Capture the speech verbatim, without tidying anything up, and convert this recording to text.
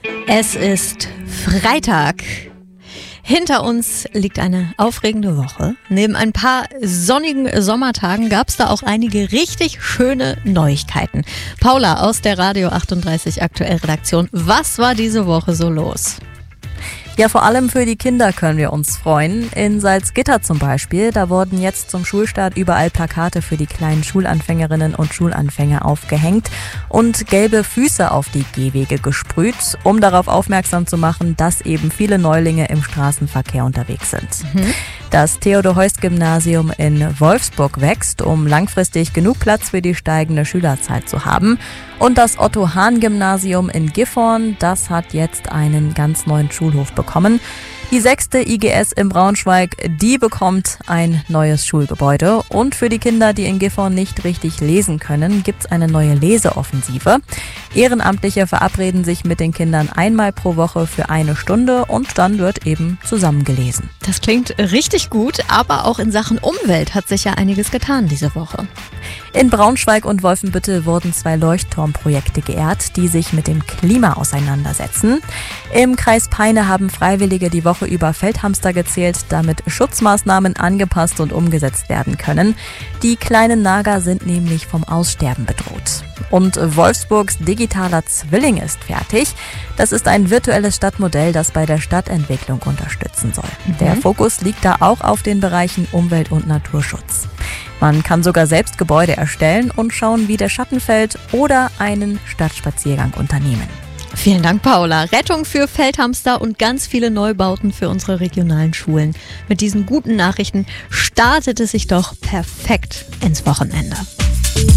Es ist Freitag. Hinter uns liegt eine aufregende Woche. Neben ein paar sonnigen Sommertagen gab es da auch einige richtig schöne Neuigkeiten. Paula aus der Radio achtunddreißig Aktuell Redaktion. Was war diese Woche so los? Ja, vor allem für die Kinder können wir uns freuen. In Salzgitter zum Beispiel, da wurden jetzt zum Schulstart überall Plakate für die kleinen Schulanfängerinnen und Schulanfänger aufgehängt und gelbe Füße auf die Gehwege gesprüht, um darauf aufmerksam zu machen, dass eben viele Neulinge im Straßenverkehr unterwegs sind. Mhm. Das Theodor-Heuss-Gymnasium in Wolfsburg wächst, um langfristig genug Platz für die steigende Schülerzahl zu haben. Und das Otto-Hahn-Gymnasium in Gifhorn, das hat jetzt einen ganz neuen Schulhof bekommen. Die sechste I G S in Braunschweig, die bekommt ein neues Schulgebäude. Und für die Kinder, die in Gifhorn nicht richtig lesen können, gibt's eine neue Leseoffensive. Ehrenamtliche verabreden sich mit den Kindern einmal pro Woche für eine Stunde und dann wird eben zusammen gelesen. Das klingt richtig gut, aber auch in Sachen Umwelt hat sich ja einiges getan diese Woche. In Braunschweig und Wolfenbüttel wurden zwei Leuchtturmprojekte geehrt, die sich mit dem Klima auseinandersetzen. Im Kreis Peine haben Freiwillige die Woche über Feldhamster gezählt, damit Schutzmaßnahmen angepasst und umgesetzt werden können. Die kleinen Nager sind nämlich vom Aussterben bedroht. Und Wolfsburgs digitaler Zwilling ist fertig. Das ist ein virtuelles Stadtmodell, das bei der Stadtentwicklung unterstützen soll. Mhm. Der Fokus liegt da auch auf den Bereichen Umwelt- und Naturschutz. Man kann sogar selbst Gebäude erstellen und schauen, wie der Schatten fällt oder einen Stadtspaziergang unternehmen. Vielen Dank, Paula. Rettung für Feldhamster und ganz viele Neubauten für unsere regionalen Schulen. Mit diesen guten Nachrichten startet es sich doch perfekt ins Wochenende.